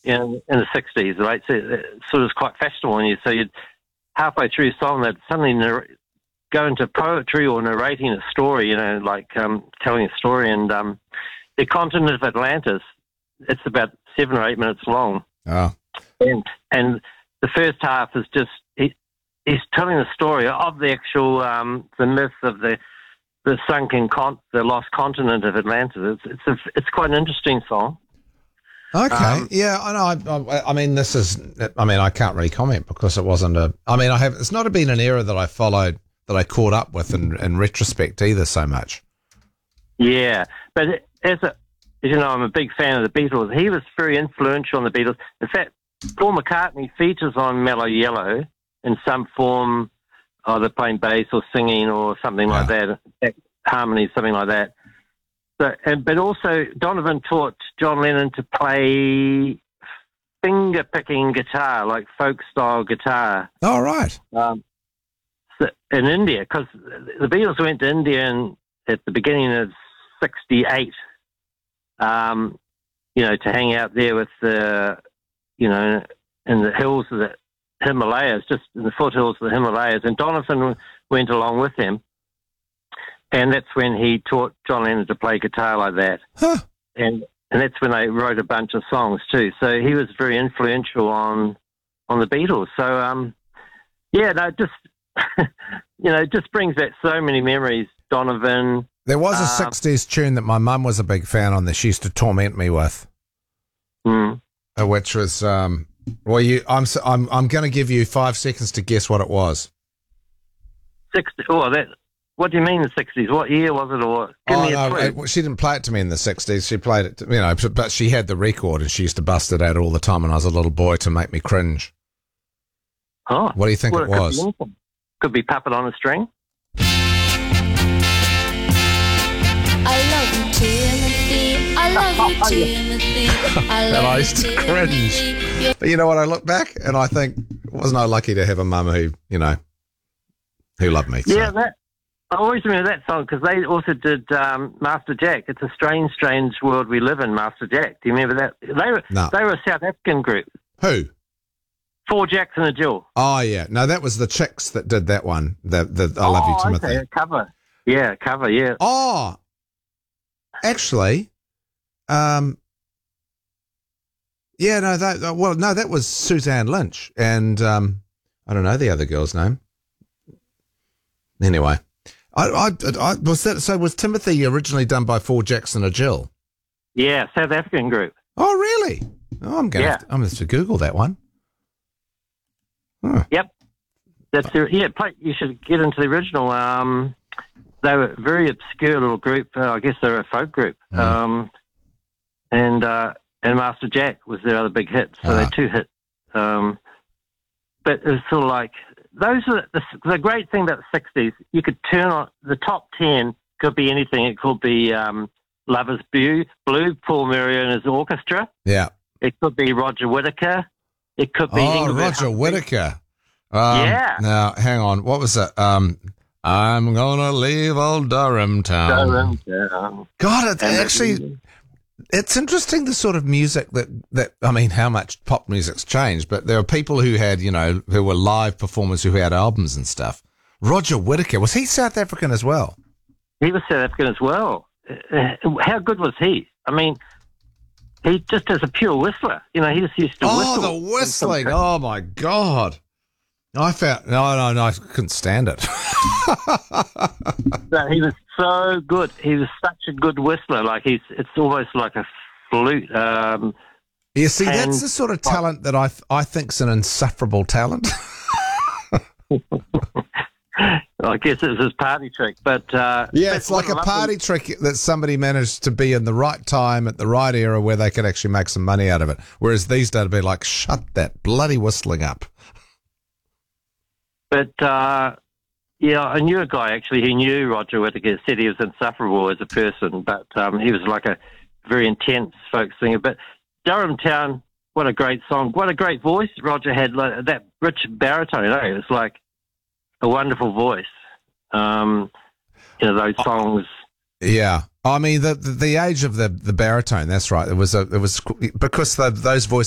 in the 60s, right? So it sort of was quite fashionable, and you'd halfway through a song, they'd suddenly go into poetry or narrating a story, like telling a story. And the continent of Atlantis, it's about 7 or 8 minutes long. Oh. And the first half is just he's telling the story of the actual the myth of the sunken the lost continent of Atlantis. It's quite an interesting song. Okay, I know. I mean, I can't really comment because it wasn't it's not been an era that I followed, that I caught up with in retrospect either so much. Yeah, but as you know, I'm a big fan of the Beatles. He was very influential on the Beatles. In fact, Paul McCartney features on Mellow Yellow in some form, either playing bass or singing or something like that, harmony, something like that. But also Donovan taught John Lennon to play finger-picking guitar, like folk-style guitar. Oh, right. In India, because the Beatles went to India at the beginning of '68, to hang out there with in the hills of the Himalayas, just in the foothills of the Himalayas, and Donovan went along with him. And that's when he taught John Lennon to play guitar like that. Huh. And that's when they wrote a bunch of songs too. So he was very influential on the Beatles. So, it just brings back so many memories, Donovan. There was a 60s tune that my mum was a big fan on that she used to torment me with. Which was, I'm going to give you 5 seconds to guess what it was. 60, what do you mean the 60s? What year was it? Or give me a clue. She didn't play it to me in the 60s. She played it, but she had the record and she used to bust it out all the time when I was a little boy to make me cringe. Oh, what do you think it was? Could be Puppet on a String. I love you, Timothy. I love you, Timothy. And I used to cringe. But you know what? I look back and I think, wasn't I lucky to have a mum who loved me? So. Yeah, I always remember that song because they also did Master Jack. It's a strange, strange world we live in, Master Jack. Do you remember that? They were a South African group. Who? 4 Jacks and a Jill. Oh, yeah. No, that was the Chicks that did that one. The I Love You, Timothy. Okay, cover. Yeah, cover, yeah. Oh, actually, that was Suzanne Lynch. And I don't know the other girl's name. Anyway. Was Timothy originally done by 4 Jacks and a Jill? Yeah, South African group. Oh, really? Oh, I'm going to have to Google that one. Huh. Yep. You should get into the original. They were a very obscure little group. I guess they were a folk group. And Master Jack was their other big hit. So they had 2 hits. But it was sort of like, those are the great thing about the 60s. You could turn on the top 10, could be anything. It could be Lovers Blue, Paul Murray and his orchestra. Yeah. It could be Roger Whittaker. It could be Roger Whittaker. Now, hang on. What was it? I'm gonna leave old Durham town. God, it's interesting the sort of music that how much pop music's changed, but there are people who had, who were live performers who had albums and stuff. Roger Whittaker, was he South African as well? He was South African as well. How good was he? I mean, he just as a pure whistler. He just used to whistle. Oh, the whistling. Oh, my God. I couldn't stand it. No, he was so good. He was such a good whistler. It's almost like a flute. You see, that's the sort of talent that I think's an insufferable talent. I guess it was his party trick, but it's like a party trick that somebody managed to be in the right time at the right era where they could actually make some money out of it. Whereas these days, it'd be like, shut that bloody whistling up. But I knew a guy actually who knew Roger Whittaker. Said he was insufferable as a person, but he was like a very intense folk singer. But Durham Town, what a great song! What a great voice Roger had. Like, that rich baritone, it was like a wonderful voice. Those songs. Yeah, I mean the age of the baritone. That's right. It was because those voices